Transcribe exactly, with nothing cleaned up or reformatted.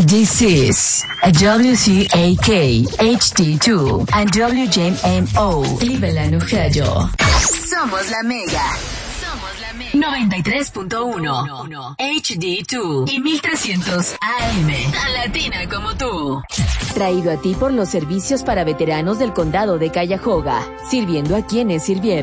This is a W C A K H D two and W J M O Cleveland, Ohio. Somos la Mega. Somos la Mega. noventa y tres punto uno H D dos y mil trescientos A M. Tan latina como tú. Traído a ti por los servicios para veteranos del condado de Cuyahoga, sirviendo a quienes sirvieron.